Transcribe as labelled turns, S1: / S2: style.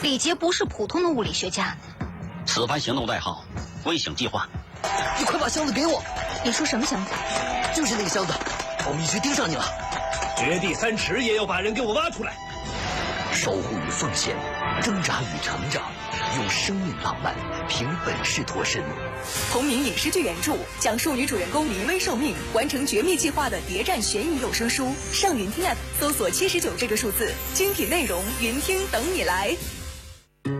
S1: 李杰不是普通的物理学家。
S2: 此番行动代号“微醒计划”。
S3: 你快把箱子给我！
S1: 你说什么箱子？
S3: 就是那个箱子，保密局盯上你了。
S4: 掘地3尺也要把人给我挖出来。
S3: 守护与奉献，挣扎与成长，用生命浪漫凭本事脱身。
S5: 同名影视剧原著讲述女主人公临危受命，完成绝密计划的谍战悬疑有声书。上云听 App 搜索79这个数字，精品内容云听等你来。